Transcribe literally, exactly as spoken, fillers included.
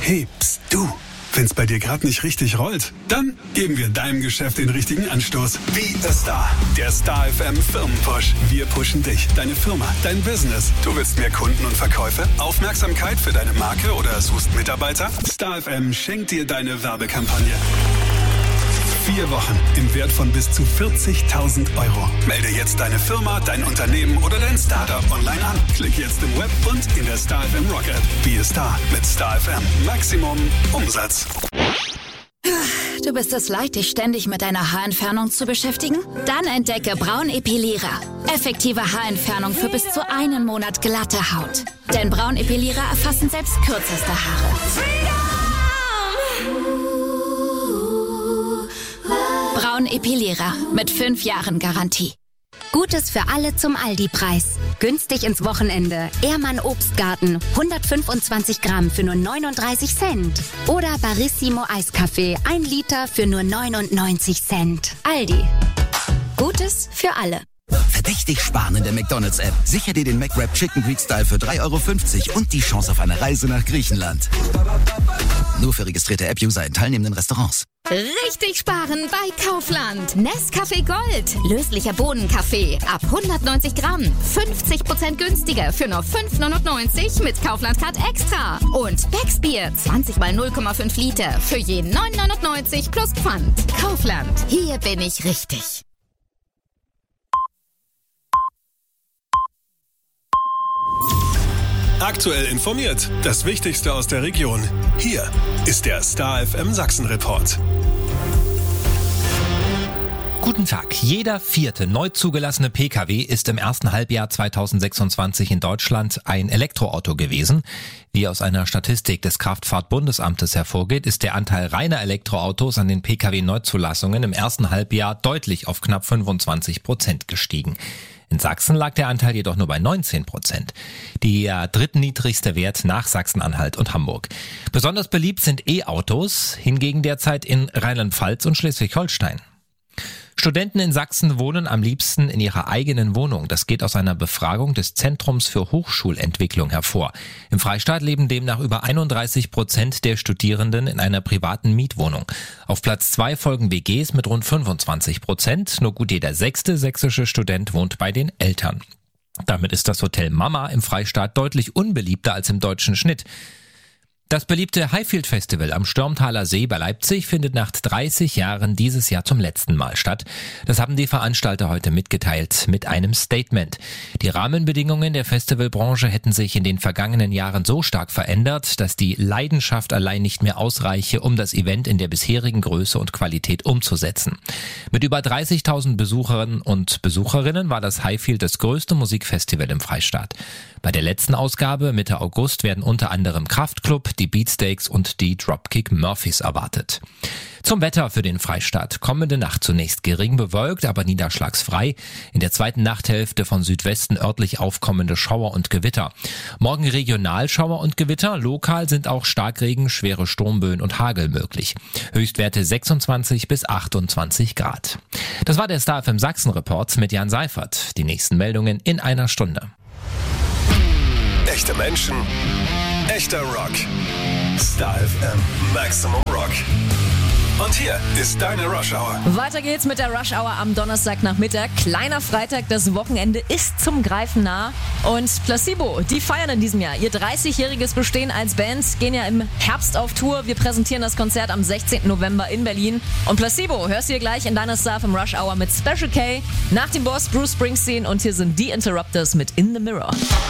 Hey, pst, du. Wenn's bei dir gerade nicht richtig rollt, dann geben wir deinem Geschäft den richtigen Anstoß. Be a Star. Der Star F M Firmenpush. Wir pushen dich, deine Firma, dein Business. Du willst mehr Kunden und Verkäufe, Aufmerksamkeit für deine Marke oder suchst Mitarbeiter? Star F M schenkt dir deine Werbekampagne. Vier Wochen im Wert von bis zu vierzigtausend Euro. Melde jetzt deine Firma, dein Unternehmen oder dein Startup online an. Klick jetzt im Web und in der Star F M Rock App. Be a Star mit Star F M. Maximum Umsatz. Du bist es leid, dich ständig mit deiner Haarentfernung zu beschäftigen? Dann entdecke Braunepilierer. Effektive Haarentfernung für bis zu einen Monat glatte Haut. Denn Braunepilierer erfassen selbst kürzeste Haare. Braunepilierer mit fünf Jahren Garantie. Gutes für alle zum Aldi-Preis. Günstig ins Wochenende. Ehrmann Obstgarten. hundertfünfundzwanzig Gramm für nur neununddreißig Cent. Oder Barissimo Eiskaffee. ein Liter für nur neunundneunzig Cent. Aldi. Gutes für alle. Verdächtig sparen in der McDonald's-App. Sicher dir den McWrap Chicken Greek Style für drei Euro fünfzig und die Chance auf eine Reise nach Griechenland. Nur für registrierte App-User in teilnehmenden Restaurants. Richtig sparen bei Kaufland. Nescafé Gold. Löslicher Bohnenkaffee. Ab hundertneunzig Gramm. fünfzig Prozent günstiger für nur fünf neunundneunzig mit Kaufland Card Extra. Und Becks Bier. zwanzig mal null Komma fünf Liter. Für jeden neun neunundneunzig plus Pfand. Kaufland. Hier bin ich richtig. Aktuell informiert. Das Wichtigste aus der Region. Hier ist der Star F M Sachsen Report. Guten Tag. Jeder vierte neu zugelassene Pkw ist im ersten Halbjahr zweitausendsechsundzwanzig in Deutschland ein Elektroauto gewesen. Wie aus einer Statistik des Kraftfahrtbundesamtes hervorgeht, ist der Anteil reiner Elektroautos an den Pkw-Neuzulassungen im ersten Halbjahr deutlich auf knapp fünfundzwanzig Prozent gestiegen. In Sachsen lag der Anteil jedoch nur bei neunzehn Prozent. Der drittniedrigste Wert nach Sachsen-Anhalt und Hamburg. Besonders beliebt sind E-Autos, hingegen derzeit in Rheinland-Pfalz und Schleswig-Holstein. Studenten in Sachsen wohnen am liebsten in ihrer eigenen Wohnung. Das geht aus einer Befragung des Zentrums für Hochschulentwicklung hervor. Im Freistaat leben demnach über einunddreißig Prozent der Studierenden in einer privaten Mietwohnung. Auf Platz zwei folgen W Gs mit rund fünfundzwanzig Prozent. Nur gut jeder sechste sächsische Student wohnt bei den Eltern. Damit ist das Hotel Mama im Freistaat deutlich unbeliebter als im deutschen Schnitt. Das beliebte Highfield Festival am Stürmtaler See bei Leipzig findet nach dreißig Jahren dieses Jahr zum letzten Mal statt. Das haben die Veranstalter heute mitgeteilt mit einem Statement. Die Rahmenbedingungen der Festivalbranche hätten sich in den vergangenen Jahren so stark verändert, dass die Leidenschaft allein nicht mehr ausreiche, um das Event in der bisherigen Größe und Qualität umzusetzen. Mit über dreißigtausend Besucherinnen und Besucherinnen war das Highfield das größte Musikfestival im Freistaat. Bei der letzten Ausgabe Mitte August werden unter anderem Kraftklub, die Beatsteaks und die Dropkick Murphys erwartet. Zum Wetter für den Freistaat. Kommende Nacht zunächst gering bewölkt, aber niederschlagsfrei. In der zweiten Nachthälfte von Südwesten örtlich aufkommende Schauer und Gewitter. Morgen regional Schauer und Gewitter. Lokal sind auch Starkregen, schwere Sturmböen und Hagel möglich. Höchstwerte sechsundzwanzig bis achtundzwanzig Grad. Das war der Star F M Sachsen Report mit Jan Seifert. Die nächsten Meldungen in einer Stunde. Echte Menschen, echter Rock. Star F M Maximum Rock. Und hier ist deine Rush Hour. Weiter geht's mit der Rush Hour am Donnerstagnachmittag. Kleiner Freitag, das Wochenende ist zum Greifen nah. Und Placebo, die feiern in diesem Jahr ihr dreißigjähriges Bestehen als Band, gehen ja im Herbst auf Tour. Wir präsentieren das Konzert am sechzehnten November in Berlin. Und Placebo hörst du hier gleich in deiner Star im Rush Hour mit Special K. Nach dem Boss Bruce Springsteen und hier sind die Interrupters mit In the Mirror.